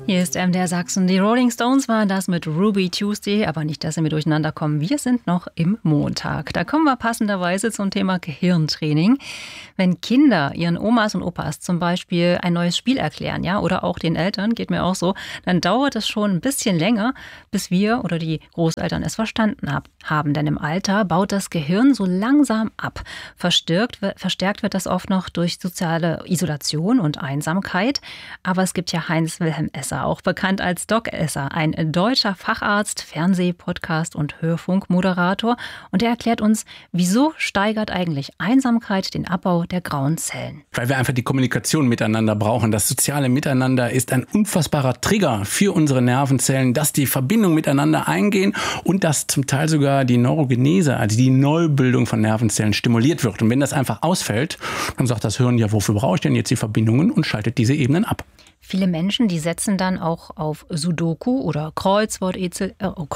Hier ist MDR Sachsen. Die Rolling Stones waren das mit Ruby Tuesday, aber nicht, dass wir durcheinander kommen. Wir sind noch im Montag. Da kommen wir passenderweise zum Thema Gehirntraining. Wenn Kinder ihren Omas und Opas zum Beispiel ein neues Spiel erklären, ja, oder auch den Eltern, geht mir auch so, dann dauert es schon ein bisschen länger, bis wir oder die Großeltern es verstanden haben. Denn im Alter baut das Gehirn so langsam ab. Verstärkt wird das oft noch durch soziale Isolation und Einsamkeit. Aber es gibt ja Heinz-Wilhelm Esser, auch bekannt als Doc Esser, ein deutscher Facharzt, Fernseh-, Podcast- und Hörfunkmoderator. Und er erklärt uns, wieso steigert eigentlich Einsamkeit den Abbau der grauen Zellen? Weil wir einfach die Kommunikation miteinander brauchen. Das soziale Miteinander ist ein unfassbarer Trigger für unsere Nervenzellen, dass die Verbindung miteinander eingehen und dass zum Teil sogar die Neurogenese, also die Neubildung von Nervenzellen, stimuliert wird. Und wenn das einfach ausfällt, dann sagt das Hirn, ja, wofür brauche ich denn jetzt die Verbindungen, und schaltet diese Ebenen ab. Viele Menschen, die setzen dann auch auf Sudoku oder Kreuzworträtsel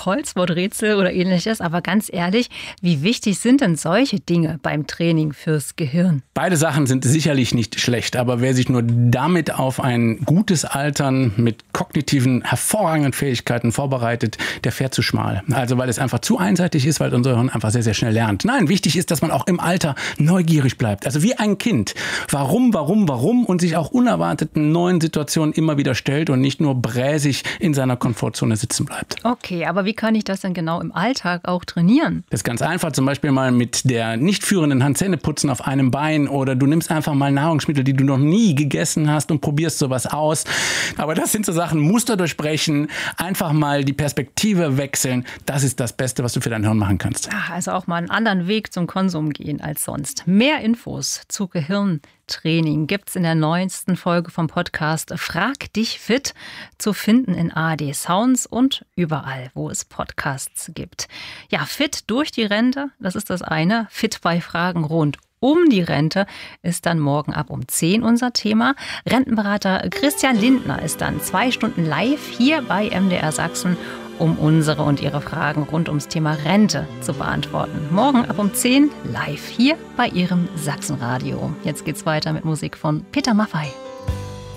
oder ähnliches. Aber ganz ehrlich, wie wichtig sind denn solche Dinge beim Training fürs Gehirn? Beide Sachen sind sicherlich nicht schlecht, aber wer sich nur damit auf ein gutes Altern mit kognitiven, hervorragenden Fähigkeiten vorbereitet, der fährt zu schmal. Also weil es einfach zu einseitig ist, weil unser Hirn einfach sehr, sehr schnell lernt. Nein, wichtig ist, dass man auch im Alter neugierig bleibt. Also wie ein Kind. Warum und sich auch unerwarteten neuen Situationen immer wieder stellt und nicht nur bräsig in seiner Komfortzone sitzen bleibt. Okay, aber wie kann ich das denn genau im Alltag auch trainieren? Das ist ganz einfach, zum Beispiel mal mit der nicht führenden Hand Zähne putzen auf einem Bein, oder du nimmst einfach mal Nahrungsmittel, die du noch nie gegessen hast, und probierst sowas aus. Aber das sind so Sachen, Muster durchbrechen, einfach mal die Perspektive wechseln. Das ist das Beste, was du für dein Hirn machen kannst. Also auch mal einen anderen Weg zum Konsum gehen als sonst. Mehr Infos zu Gehirntraining gibt's in der neuesten Folge vom Podcast Frag dich fit, zu finden in ARD Sounds und überall, wo es Podcasts gibt. Ja, fit durch die Rente, das ist das eine. Fit bei Fragen rund um die Rente ist dann morgen ab um 10 unser Thema. Rentenberater Christian Lindner ist dann 2 Stunden live hier bei MDR Sachsen, um unsere und Ihre Fragen rund ums Thema Rente zu beantworten. Morgen ab um 10 live hier bei Ihrem Sachsenradio. Jetzt geht's weiter mit Musik von Peter Maffay.